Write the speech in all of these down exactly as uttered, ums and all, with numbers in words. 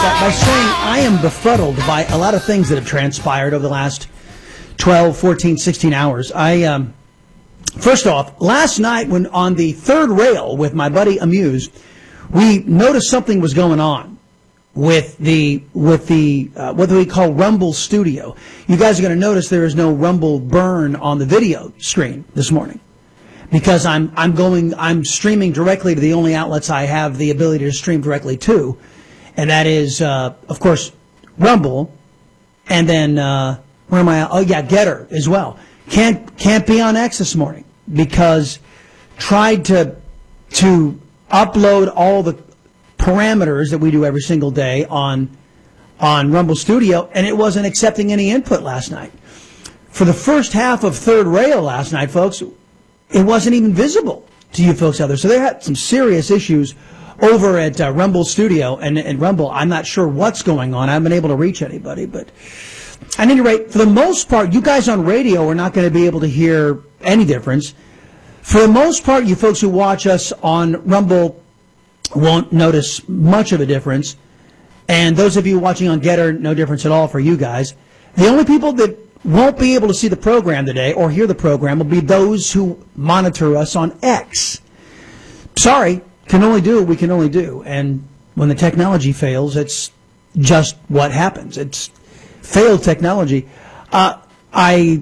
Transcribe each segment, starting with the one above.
by, by saying I am befuddled by a lot of things that have transpired over the last twelve, fourteen, sixteen hours. I, um, first off, last night when on the third rail with my buddy Amuse, we noticed something was going on with the, with the, uh, what do we call Rumble Studio. You guys are going to notice there is no Rumble burn on the video screen this morning. Because I'm I'm going I'm streaming directly to the only outlets I have the ability to stream directly to, and that is uh, of course Rumble, and then uh, where am I? Oh yeah, Getter as well. Can't can't be on X this morning because tried to to upload all the parameters that we do every single day on on Rumble Studio, and it wasn't accepting any input last night. For the first half of third rail last night, folks, it wasn't even visible to you folks out there. So they had some serious issues over at uh, Rumble Studio and, and Rumble. I'm not sure what's going on. I haven't been able to reach anybody. But at any rate, for the most part, you guys on radio are not going to be able to hear any difference. For the most part, you folks who watch us on Rumble won't notice much of a difference. And those of you watching on Getter, no difference at all for you guys. The only people that won't be able to see the program today or hear the program will be those who monitor us on X. Sorry, can only do what we can only do. And when the technology fails, it's just what happens. It's failed technology. Uh, I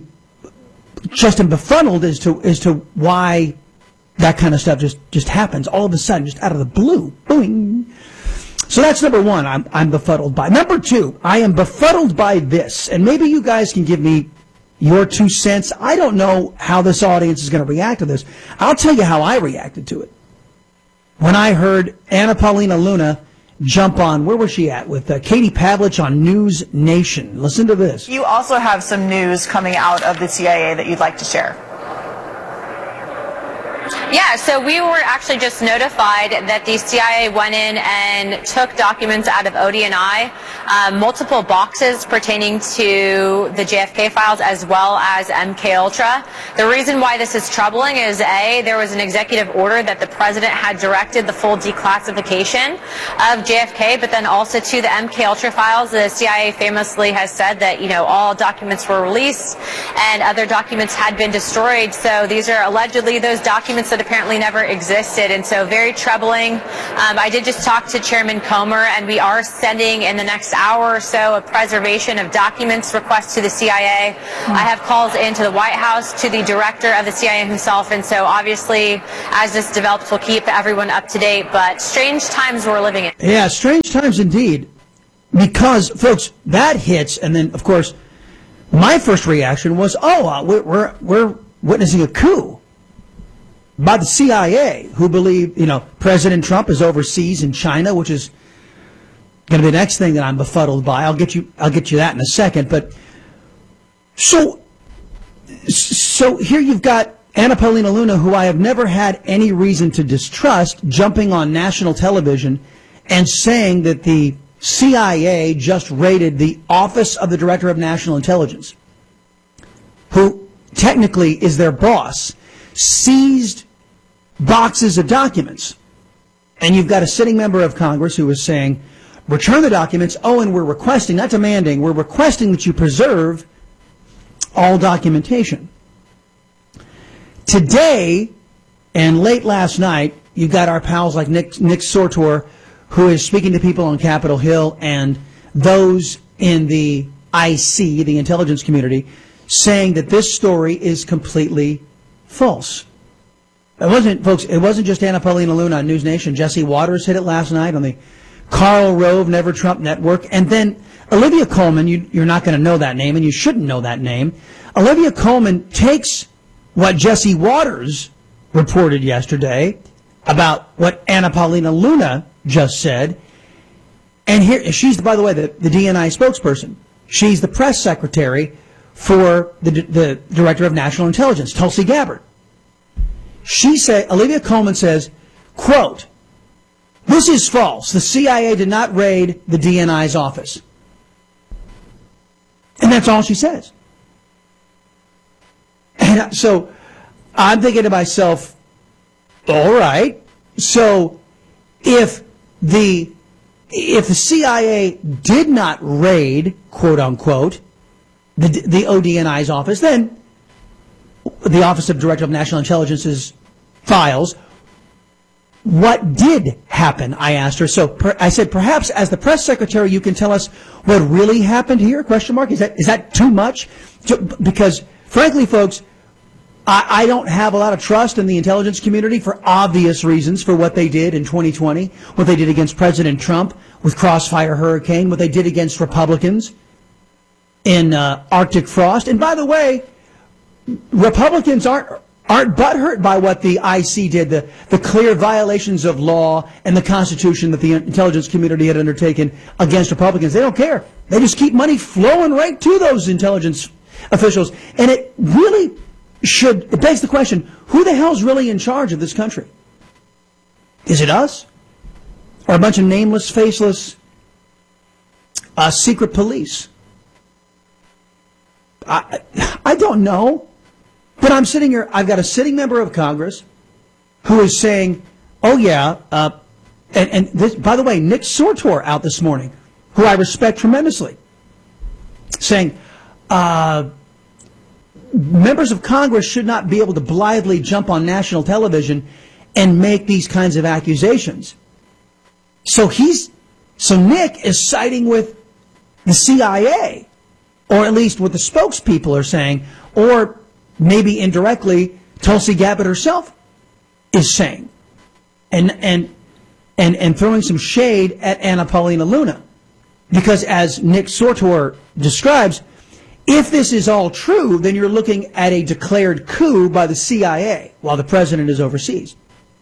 just am befuddled as to as to why that kind of stuff just, just happens all of a sudden, just out of the blue. Boing. So that's number one I'm, I'm befuddled by. Number two, I am befuddled by this. And maybe you guys can give me your two cents. I don't know how this audience is going to react to this. I'll tell you how I reacted to it. When I heard Anna Paulina Luna jump on, where was she at? With uh, Katie Pavlich on News Nation. Listen to this. You also have some news coming out of the C I A that you'd like to share. Yeah, so we were actually just notified that the C I A went in and took documents out of O D N I, uh, multiple boxes pertaining to the J F K files as well as M K Ultra. The reason why this is troubling is A, there was an executive order that the president had directed the full declassification of J F K, but then also to the M K Ultra files, the C I A famously has said that, you know, all documents were released and other documents had been destroyed. So these are allegedly those documents that apparently never existed, and so very troubling. Um, I did just talk to Chairman Comer, and we are sending in the next hour or so a preservation of documents request to the C I A. Mm-hmm. I have calls into the White House, to the director of the C I A himself, and so obviously as this develops we'll keep everyone up to date, but strange times we're living in. Yeah, strange times indeed, because folks, that hits, and then of course my first reaction was, oh, uh, we're, we're, we're witnessing a coup by the C I A, who believe, you know, President Trump is overseas in China, which is going to be the next thing that I'm befuddled by. I'll get you, I'll get you that in a second. But so, so here you've got Anna Paulina Luna, who I have never had any reason to distrust, jumping on national television and saying that the C I A just raided the Office of the Director of National Intelligence, who technically is their boss, seized boxes of documents. And you've got a sitting member of Congress who is saying, return the documents. Oh, and we're requesting, not demanding, we're requesting that you preserve all documentation. Today, and late last night, you've got our pals like Nick, Nick Sortor, who is speaking to people on Capitol Hill and those in the I C, the intelligence community, saying that this story is completely false. It wasn't, folks, it wasn't just Anna Paulina Luna on News Nation. Jesse Waters hit it last night on the Karl Rove Never Trump Network. And then Olivia Coleman, you, you're not going to know that name, and you shouldn't know that name. Olivia Coleman takes what Jesse Waters reported yesterday about what Anna Paulina Luna just said. And here, she's, by the way, the, the D N I spokesperson. She's the press secretary for the, the Director of National Intelligence, Tulsi Gabbard. She said, Olivia Coleman says, quote, this is false. The C I A did not raid the D N I's office. And that's all she says. And so I'm thinking to myself, all right, so if the if the C I A did not raid, quote unquote, the, the O D N I's office, then the Office of Director of National Intelligence's files, what did happen? I asked her. So per, I said, perhaps as the press secretary, you can tell us what really happened here? Question mark. Is that is that too much? Because frankly, folks, I, I don't have a lot of trust in the intelligence community for obvious reasons for what they did in twenty twenty, what they did against President Trump with Crossfire Hurricane, what they did against Republicans in uh, Arctic Frost. And by the way, Republicans aren't aren't butthurt by what the I C did, the, the clear violations of law and the Constitution that the intelligence community had undertaken against Republicans. They don't care. They just keep money flowing right to those intelligence officials. And it really should, it begs the question, who the hell's really in charge of this country? Is it us? Or a bunch of nameless, faceless, uh, secret police? I, I don't know. But I'm sitting here, I've got a sitting member of Congress who is saying, oh yeah, uh, and, and this, by the way, Nick Sortor out this morning, who I respect tremendously, saying, uh, members of Congress should not be able to blithely jump on national television and make these kinds of accusations. So he's, so Nick is siding with the C I A, or at least what the spokespeople are saying, or maybe indirectly Tulsi Gabbard herself is saying, and and and and throwing some shade at Anna Paulina Luna, because as Nick Sortor describes, if this is all true, then you're looking at a declared coup by the C I A while the president is overseas,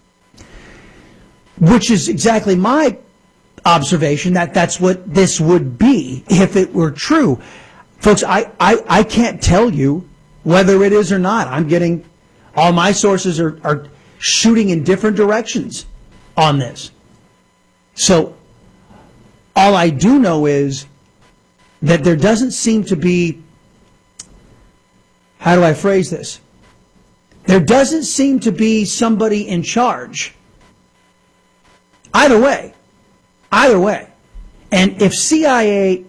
which is exactly my observation, that that's what this would be if it were true. Folks, I, I, I can't tell you whether it is or not. I'm getting, all my sources are, are shooting in different directions on this. So all I do know is that there doesn't seem to be, how do I phrase this? There doesn't seem to be somebody in charge. Either way, either way. And if C I A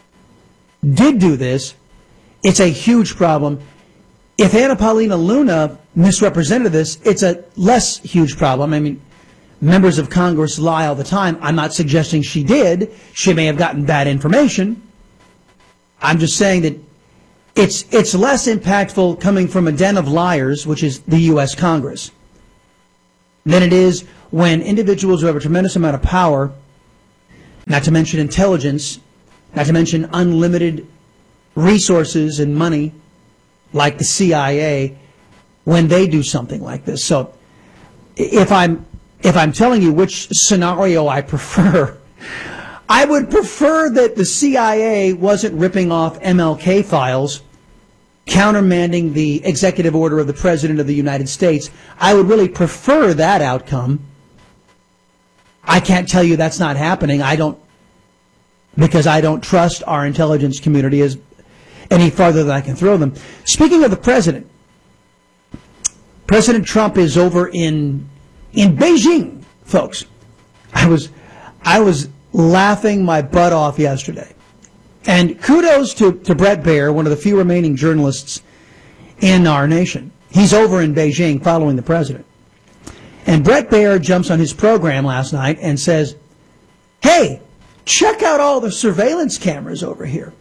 did do this, it's a huge problem. If Anna Paulina Luna misrepresented this, it's a less huge problem. I mean, members of Congress lie all the time. I'm not suggesting she did. She may have gotten bad information. I'm just saying that it's it's less impactful coming from a den of liars, which is the U S Congress, than it is when individuals who have a tremendous amount of power, not to mention intelligence, not to mention unlimited resources and money, like the C I A, when they do something like this. So if I'm if I'm telling you which scenario I prefer, I would prefer that the C I A wasn't ripping off M L K files, countermanding the executive order of the President of the United States. I would really prefer that outcome. I can't tell you that's not happening. I don't, because I don't trust our intelligence community as any farther than I can throw them. Speaking of the president, President Trump is over in in Beijing, folks. I was I was laughing my butt off yesterday. And kudos to, to Bret Baier, one of the few remaining journalists in our nation. He's over in Beijing following the president. And Bret Baier jumps on his program last night and says, hey, check out all the surveillance cameras over here.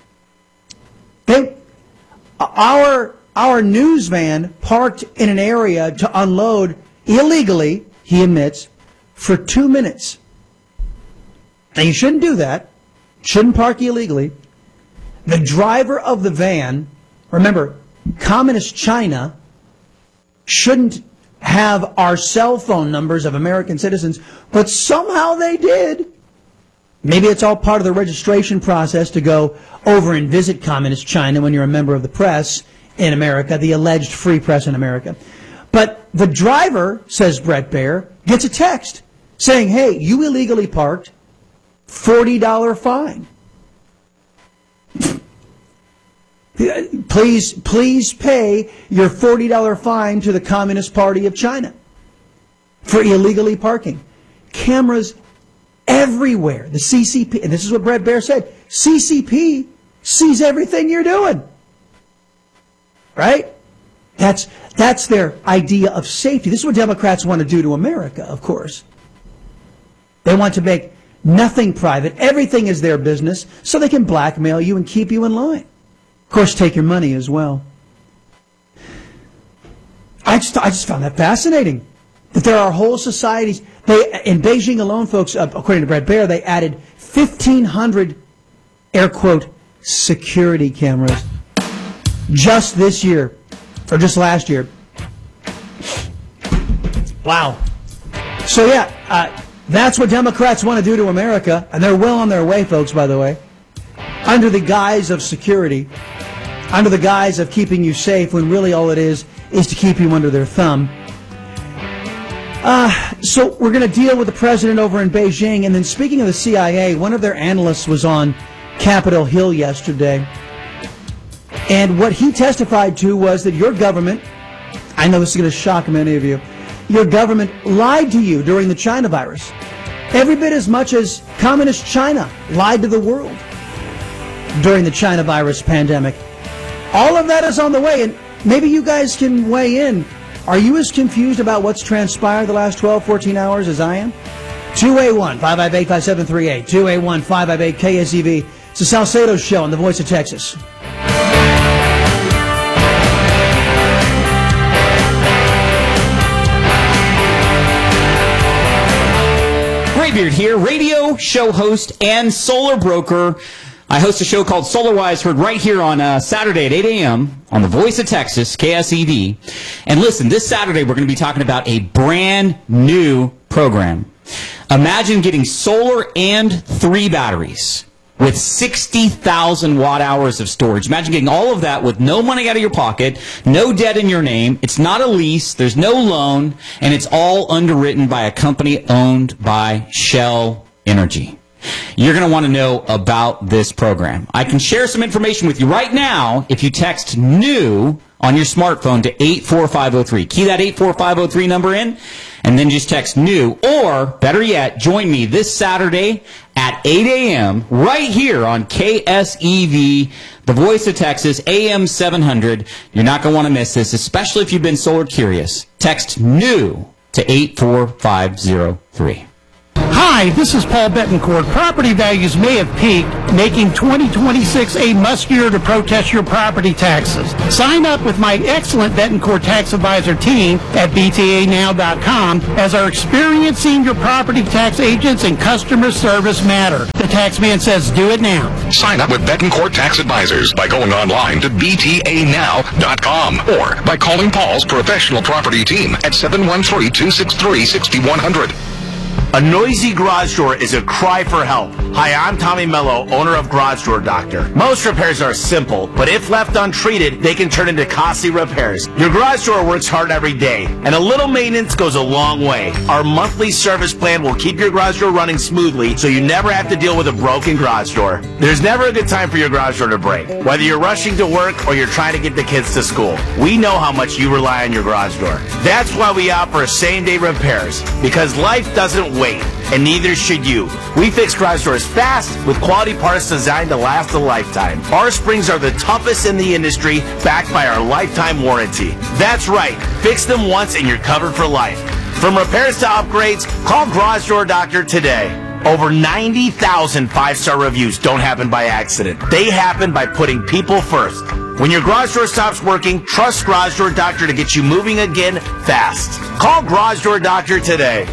They, our, our news van parked in an area to unload illegally, he admits, for two minutes. Now, you shouldn't do that. Shouldn't park illegally. The driver of the van, remember, Communist China shouldn't have our cell phone numbers of American citizens, but somehow they did. Maybe it's all part of the registration process to go over and visit Communist China when you're a member of the press in America, the alleged free press in America. But the driver, says Bret Baier, gets a text saying, hey, you illegally parked, forty dollars fine. Please, please pay your forty dollars fine to the Communist Party of China for illegally parking. Cameras everywhere. The C C P, and this is what Bret Baier said, C C P sees everything you're doing. Right? That's, that's their idea of safety. This is what Democrats want to do to America, of course. They want to make nothing private. Everything is their business, so they can blackmail you and keep you in line. Of course, take your money as well. I just, I just found that fascinating, that there are whole societies. They, in Beijing alone, folks, uh, according to Bret Baier, they added fifteen hundred, air quote, security cameras just this year, or just last year. Wow. So, yeah, uh, that's what Democrats want to do to America, and they're well on their way, folks, by the way, under the guise of security, under the guise of keeping you safe, when really all it is is to keep you under their thumb. Uh, so we're going to deal with the president over in Beijing. And then speaking of the C I A, one of their analysts was on Capitol Hill yesterday. And what he testified to was that your government, I know this is going to shock many of you, your government lied to you during the China virus. Every bit as much as communist China lied to the world during the China virus pandemic. All of that is on the way, and maybe you guys can weigh in. Are you as confused about what's transpired the last twelve, fourteen hours as I am? two eight one, five five eight, five seven three eight, two eight one, five five eight, K S E V. It's the Salcedo Show on the Voice of Texas. Graybeard here, radio, show host, and solar broker. I host a show called SolarWise, heard right here on uh, Saturday at eight a.m. on the Voice of Texas, K S E V. And listen, this Saturday we're going to be talking about a brand new program. Imagine getting solar and three batteries with sixty thousand watt hours of storage. Imagine getting all of that with no money out of your pocket, no debt in your name. It's not a lease, there's no loan, and it's all underwritten by a company owned by Shell Energy. You're going to want to know about this program. I can share some information with you right now if you text NEW on your smartphone to eight four five oh three. Key that eight four five oh three number in, and then just text NEW. Or, better yet, join me this Saturday at eight a.m. right here on K S E V, the Voice of Texas, A M seven hundred. You're not going to want to miss this, especially if you've been solar curious. Text NEW to eight four five oh three. Hi, this is Paul Betancourt. Property values may have peaked, making twenty twenty-six a must-year to protest your property taxes. Sign up with my excellent Betancourt Tax Advisor team at B T A now dot com, as our experienced senior property tax agents and customer service matter. The tax man says do it now. Sign up with Betancourt Tax Advisors by going online to B T A now dot com or by calling Paul's professional property team at seven one three, two six three, six one zero zero. A noisy garage door is a cry for help. Hi, I'm Tommy Mello, owner of Garage Door Doctor. Most repairs are simple, but if left untreated, they can turn into costly repairs. Your garage door works hard every day, and a little maintenance goes a long way. Our monthly service plan will keep your garage door running smoothly, so you never have to deal with a broken garage door. There's never a good time for your garage door to break. Whether you're rushing to work or you're trying to get the kids to school, we know how much you rely on your garage door. That's why we offer same-day repairs, because life doesn't wait. And neither should you. We fix garage doors fast with quality parts designed to last a lifetime. Our springs are the toughest in the industry, backed by our lifetime warranty. That's right. Fix them once and you're covered for life. From repairs to upgrades, call Garage Door Doctor today. Over ninety thousand five-star reviews don't happen by accident. They happen by putting people first. When your garage door stops working, trust Garage Door Doctor to get you moving again fast. Call Garage Door Doctor today.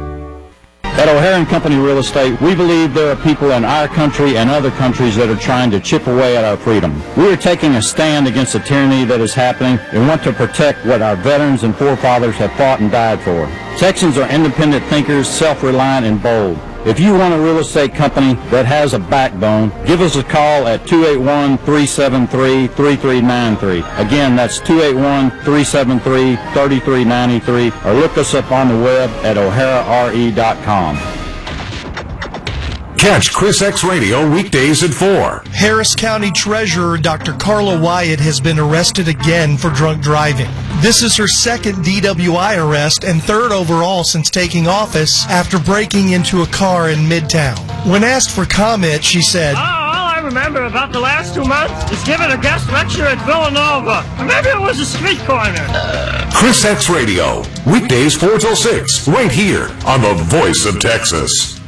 At O'Hare and Company Real Estate, we believe there are people in our country and other countries that are trying to chip away at our freedom. We are taking a stand against the tyranny that is happening and want to protect what our veterans and forefathers have fought and died for. Texans are independent thinkers, self-reliant, and bold. If you want a real estate company that has a backbone, give us a call at two eight one, three seven three, three three nine three. Again, that's two eight one, three seven three, three three nine three, or look us up on the web at o'hara r e dot com. Catch Chris X Radio weekdays at four. Harris County Treasurer Doctor Carla Wyatt has been arrested again for drunk driving. This is her second D W I arrest and third overall since taking office after breaking into a car in Midtown. When asked for comment, she said, "Oh, all I remember about the last two months is giving a guest lecture at Villanova. Or maybe it was a street corner." Chris X Radio, weekdays four till six, right here on the Voice of Texas.